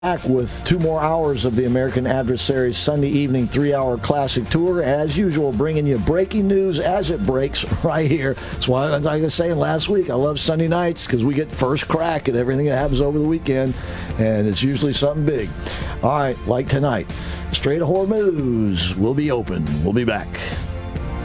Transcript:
Back with 2 more hours of the American Adversaries Sunday evening 3-hour classic tour. As usual, bringing you breaking news as it breaks right here. That's why, as I was saying last week, I love Sunday nights because we get first crack at everything that happens over the weekend, and it's usually something big. All right, like tonight, Strait of Hormuz will be open. We'll be back.